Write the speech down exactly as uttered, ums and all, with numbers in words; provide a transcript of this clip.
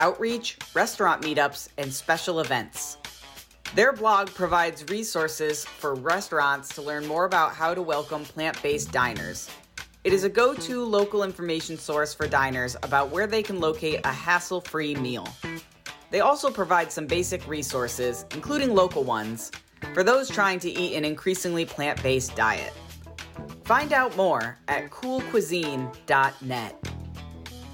outreach, restaurant meetups, and special events. Their blog provides resources for restaurants to learn more about how to welcome plant-based diners. It is a go-to local information source for diners about where they can locate a hassle-free meal. They also provide some basic resources, including local ones, for those trying to eat an increasingly plant-based diet. Find out more at cool cuisine dot net.